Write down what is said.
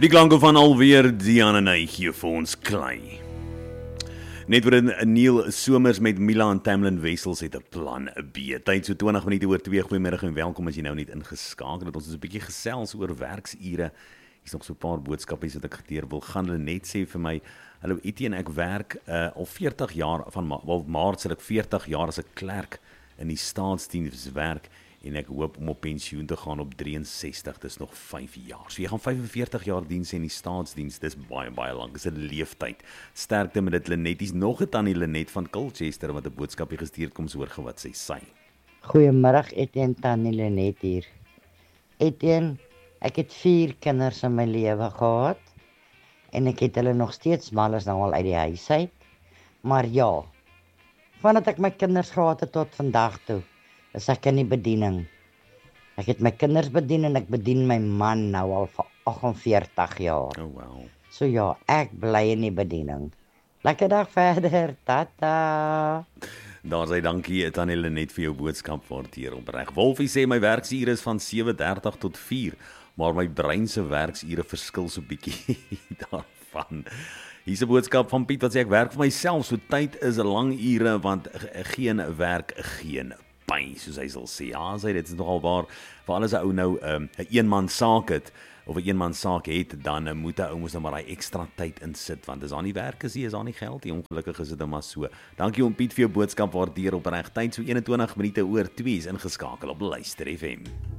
Die klanke van alweer Diana Nygee vir ons klei. Net oor Neil Somers met Mila en Tamlin Wessels het 'n plan B. Tyd so 20 minute oor 2. Goeiemiddag en welkom as jy nou net ingeskakel het. Ons is 'n bietjie gesels oor werksure. Hier's nog so 'n paar boodskapies wat ek geteer wil gaan. Hulle net sê vir my, hallo Etienne, ek werk al 40 jaar, van Maart sal ek 40 jaar as 'n klerk in die staatsdiens werk en ek hoop om op pensioen te gaan op 63, dis nog 5 jaar. So jy gaan 45 jaar diens in die staatsdiens, dis baie lank, dis 'n leeftyd. Sterkte met dit Lenet, hier's nog 'n tannie Lenet van Colchester wat 'n boodskapie gestuur het, kom ons hoor gou wat sy sê. Goeiemiddag Etienne, tannie Lenet hier. Etienne, ek het 4 kinders in my lewe gehad en ek het hulle nog steeds, maar hulle is nou al uit die huis uit. Maar ja, vandat ek my kinders gehad het tot vandag toe, is ek in die bediening. Ek het my kinders bedien en ek bedien my man nou al vir 48 jaar. Oh wow. So ja, ek bly in die bediening. Lekker dag verder, tata. Daar sê dankie Tannie Lenet vir jou boodskap, waardeer opreg. Wolfie sê my werksure is van 7:30 tot 4, maar my brein se werksure verskil so bietjie daarvan. Hier's 'n boodskap van Piet wat sê ek werk vir myself, so tyd is lang ure want geen werk, geen pyn, soos hy sal sê. Ja, sê dit is nogal waar. Veral as 'n ou nou 'n eenman saak het of 'n eenman saak het, dan moet 'n ou mos nou maar daai ekstra tyd insit want as daar nie werk is daar nie geld nie. Ongelukkig is dit maar so. Dankie om Piet vir jou boodskap, waardeer opreg. Tyd so 21 minute oor 2 is ingeskakel op Luister FM.